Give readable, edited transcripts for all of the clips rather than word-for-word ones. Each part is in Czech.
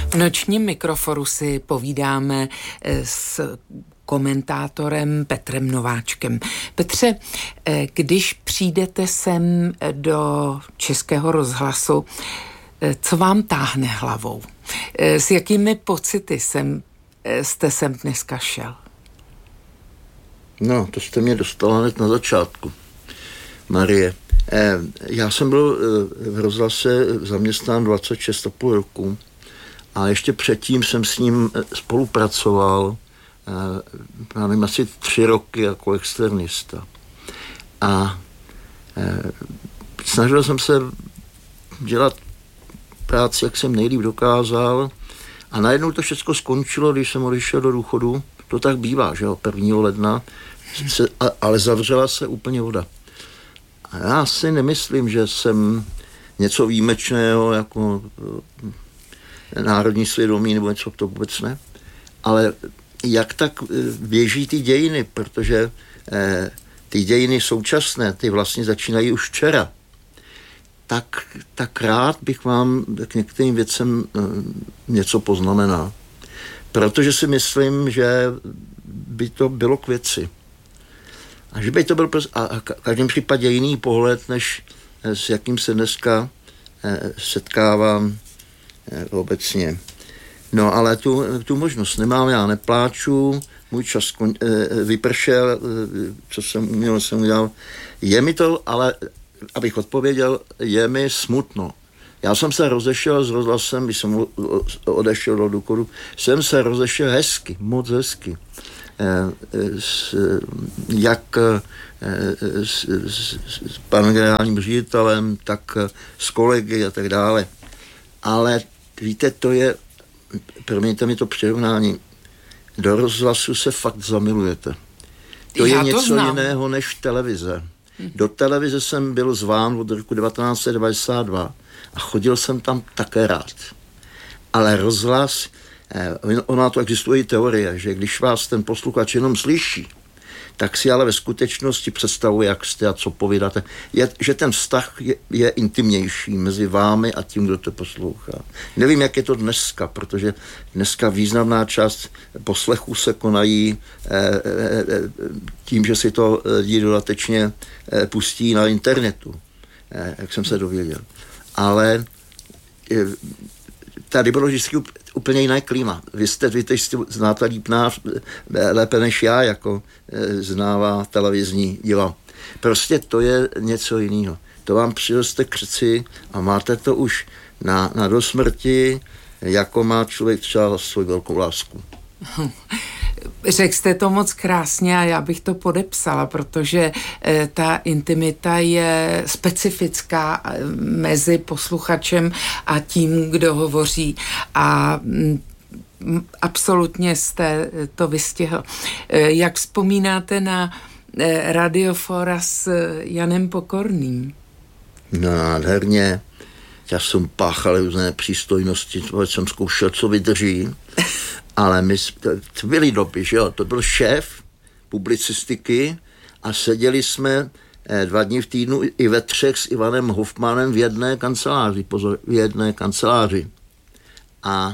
V nočním mikroforu si povídáme s komentátorem Petrem Nováčkem. Petře, když přijdete sem do Českého rozhlasu, co vám táhne hlavou? S jakými pocity jste sem dneska šel? No, to jste mě dostala hned na začátku, Marie. Já jsem byl v rozhlase zaměstnán 26,5 roku a ještě předtím jsem s ním spolupracoval, já nevím, asi 3 roky jako externista. A snažil jsem se dělat práci, jak jsem nejlíp dokázal, a najednou to všechno skončilo, když jsem odešel do důchodu. To tak bývá, že jo, 1. ledna, ale zavřela se úplně voda. A já si nemyslím, že jsem něco výjimečného, jako národní svědomí nebo něco, to vůbec ne. Ale jak tak běží ty dějiny, protože ty dějiny současné, ty vlastně začínají už včera. Tak rád bych vám k některým věcem něco poznamenal. Protože si myslím, že by to bylo k věci. A že by to byl v každém případě jiný pohled, než s jakým se dneska setkávám obecně. No ale tu možnost nemám, já nepláču, můj čas vypršel, co jsem uměl, jsem udělal. Je mi to, ale abych odpověděl, je mi smutno. Já jsem se rozešel s rozhlasem, když jsem odešel do důchodu, jsem se rozešel hezky, moc hezky. Jak s panem generálním ředitelem, tak s kolegy a tak dále. Ale víte, to je, promiňte mi to přirovnání, do rozhlasu se fakt zamilujete. To je něco jiného než televize. Do televize jsem byl zván od roku 1992 a chodil jsem tam také rád. Ale rozhlas, ona to existuje i teorie, že když vás ten posluchač jenom slyší, tak si ale ve skutečnosti představuje, jak jste a co povídáte. Že ten vztah je intimnější mezi vámi a tím, kdo to poslouchá. Nevím, jak je to dneska, protože dneska významná část poslechů se konají tím, že si to lidi dodatečně pustí na internetu, jak jsem se dověděl. Ale tady bylo vždycky úplně jiné klima. Vy znáte lépe než já, jako znává televizní díla. Prostě to je něco jiného. To vám přiroste k srdci a máte to už na dosmrti, jako má člověk třeba svou velkou lásku. Řekl jste to moc krásně a já bych to podepsala, protože ta intimita je specifická mezi posluchačem a tím, kdo hovoří, a absolutně jste to vystihl. Jak vzpomínáte na radiofora s Janem Pokorným? No, nádherně. Já jsem páchal různé přístojnosti, jsem zkoušel, co vydrží. Ale to byly doby, že jo, to byl šéf publicistiky a seděli jsme 2 dny v týdnu i ve 3 s Ivanem Hofmanem v jedné kanceláři. A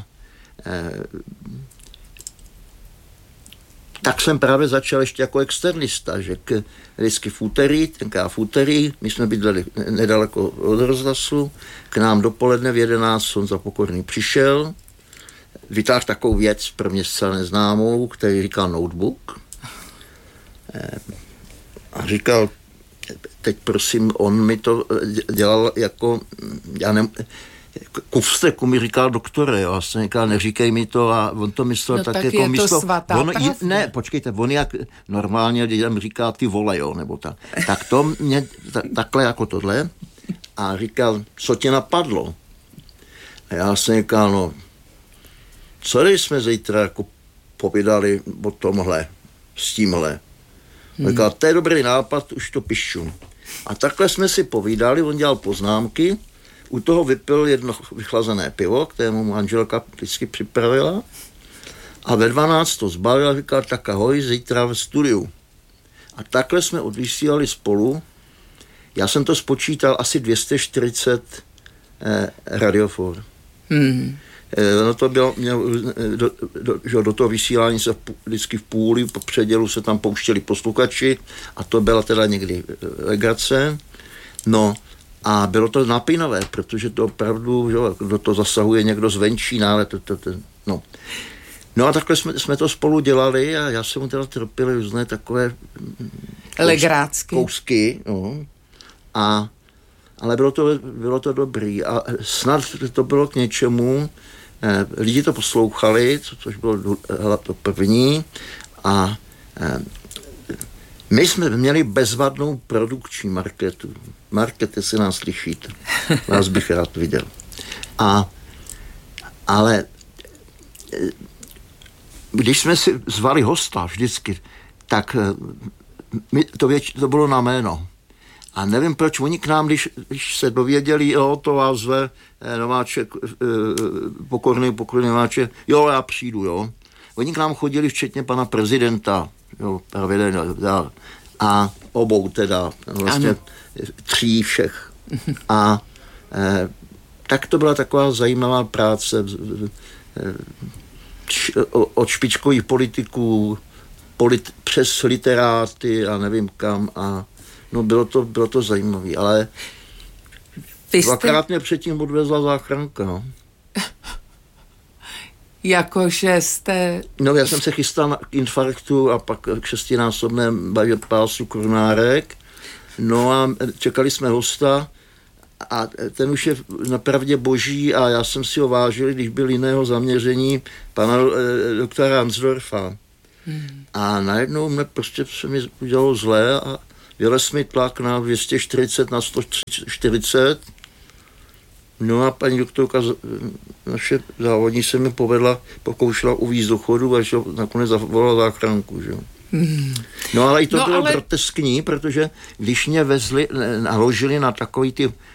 tak jsem právě začal ještě jako externista, že vždycky v úterý, my jsme bydleli nedaleko od rozhlasu, k nám dopoledne v 11 Honza Pokorný přišel, vytáhl takovou věc pro mě zcela neznámou, který říkal notebook. A říkal, teď prosím, on mi to dělal jako, kufsteku mi říkal doktore, jo, a jsem říkal, neříkej mi to, a on to myslel tak jako místo. Ne, počkejte, on jak normálně lidem říká ty vole, jo, nebo tak to mě takhle jako tohle, a říkal, co tě napadlo? A já jsem říkal, no, co když jsme zítra jako povídali o tomhle, s tímhle. Říkal, to je dobrý nápad, už to píšu. A takhle jsme si povídali, on dělal poznámky, u toho vypil jedno vychlazené pivo, které mu manželka vždycky připravila, a ve 12 to zbalil a říkal, tak ahoj, zítra v studiu. A takhle jsme odvysílali spolu. Já jsem to spočítal asi 240 radiofor. No to bylo, do toho vysílání se vždycky v půli, po předělu se tam pouštěli posluchači a to byla teda někdy legrace. No a bylo to napínavé, protože to opravdu, do toho zasahuje někdo zvenčí, no. No a takhle jsme to spolu dělali a já jsem mu teda trpěl různé takové kousky, no. Ale bylo to dobrý a snad to bylo k něčemu, lidi to poslouchali, což bylo to první a my jsme měli bezvadnou produkční marketu. Market, jestli nás slyšíte, vás bych rád viděl. Ale když jsme si zvali hosta vždycky, tak to bylo na jméno. A nevím, proč oni k nám, když se dověděli, to vás zve Nováček, pokorný Nováček, já přijdu, jo. Oni k nám chodili včetně pana prezidenta, jo, a obou teda, vlastně ano. 3 všech. A tak to byla taková zajímavá práce od špičkových politiků přes literáty a nevím kam a no bylo to zajímavé, ale dvakrát mě předtím odvezla záchranka. No. Jakože jste... No já jsem se chystal k infarktu a pak k 6násobném pásu koronárek. No a čekali jsme hosta a ten už je napravdě boží a já jsem si ho vážil, když byl jiného zaměření pana doktora Hansdorfa. A najednou se mi udělalo zlé a vylez mi tlak na 240 na 140. No a paní doktorka, naše závodní se mi pokoušela uvízt do chodu a nakonec zavolala záchranku. Že? No ale i to bylo groteskní, protože když mě naložili na takový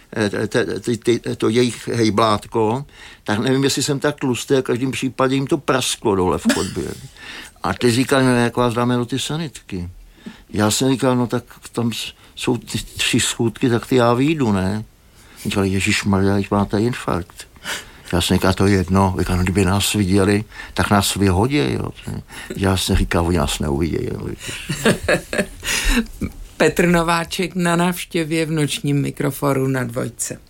to jejich hejblátko, tak nevím, jestli jsem tak tlustý, a v každém případě jim to prasklo dole v chodbě. A ty říkali, jak vás dáme do ty sanitky. Já jsem říkal, no tak tam jsou ty 3 schůdky, tak ty já vyjdu, ne? Říkali, ježišmarja, když máte infarkt. Já jsem říkal, to je jedno, no, kdyby nás viděli, tak nás vyhodí, jo. Já jsem říkal, oni nás neuvidějí. Petr Nováček na návštěvě v nočním mikrofonu na Dvojce.